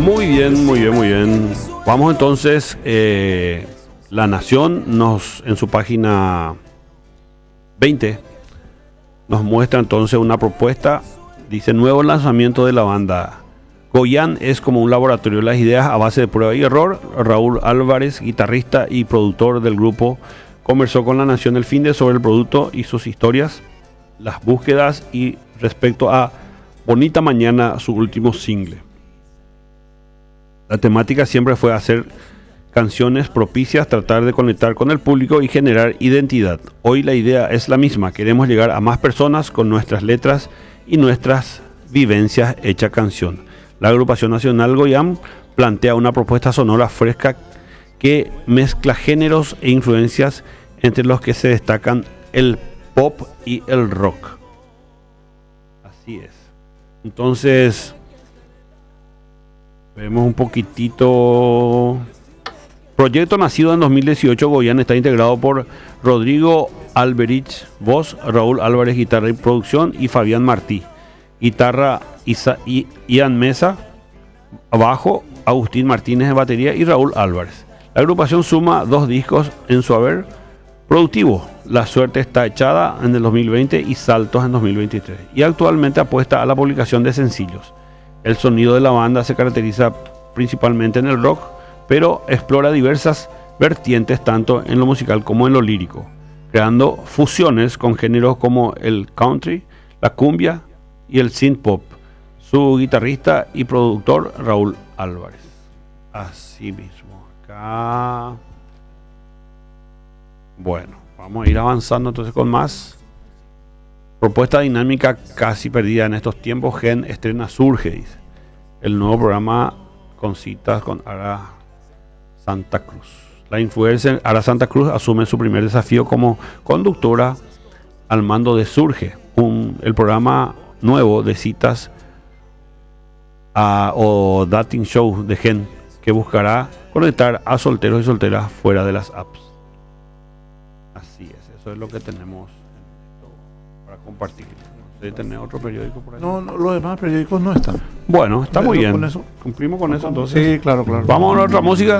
Muy bien, muy bien, muy bien. Vamos entonces, La Nación en su página 20 nos muestra entonces una propuesta. Dice: nuevo lanzamiento de la banda. Goyan es como un laboratorio de las ideas a base de prueba y error. Raúl Álvarez, guitarrista y productor del grupo, conversó con La Nación el fin de sobre el producto y sus historias, las búsquedas y respecto a Bonita Mañana, su último single. La temática siempre fue hacer canciones propicias, tratar de conectar con el público y generar identidad. Hoy la idea es la misma, queremos llegar a más personas con nuestras letras y nuestras vivencias hecha canción. La agrupación nacional Goyan plantea una propuesta sonora fresca que mezcla géneros e influencias, entre los que se destacan el pop y el rock. Así es. Entonces, vemos un poquitito. Proyecto nacido en 2018, Goyan está integrado por Rodrigo Alberich, voz; Raúl Álvarez, guitarra y producción; y Fabián Martí, guitarra; Ian Mesa, bajo; Agustín Martínez, batería; y Raúl Álvarez. La agrupación suma 2 discos en su haber productivo: La Suerte Está Echada en el 2020 y Saltos en 2023, y actualmente apuesta a la publicación de sencillos. El sonido de la banda se caracteriza principalmente en el rock, pero explora diversas vertientes tanto en lo musical como en lo lírico, creando fusiones con géneros como el country, la cumbia y el synth pop. Su guitarrista y productor, Raúl Álvarez. Así mismo, acá. Bueno, vamos a ir avanzando entonces con más. Propuesta dinámica casi perdida en estos tiempos. Gen estrena Surge, dice. El nuevo programa con citas con Ara Santa Cruz. La influencer Ara Santa Cruz asume su primer desafío como conductora al mando de Surge, el programa nuevo de citas o dating show de Gen, que buscará conectar a solteros y solteras fuera de las apps. Así es, eso es lo que tenemos para compartir. No sé, ¿tener otro periódico por ahí? No, los demás periódicos no están. Bueno, está muy bien. Con eso. Cumplimos con eso entonces. Sí, claro, claro. Vamos a otra música.